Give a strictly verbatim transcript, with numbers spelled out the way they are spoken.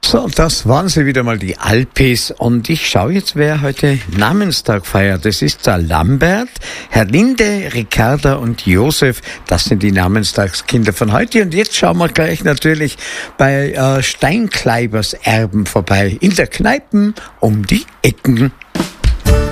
So, das waren sie wieder mal, die Alpes. Und ich schaue jetzt, wer heute Namenstag feiert. Das ist der Lambert, Herr Linde, Ricarda und Josef. Das sind die Namenstagskinder von heute. Und jetzt schauen wir gleich natürlich bei äh, Steinkleibers Erben vorbei. In der Kneipen um die Ecken.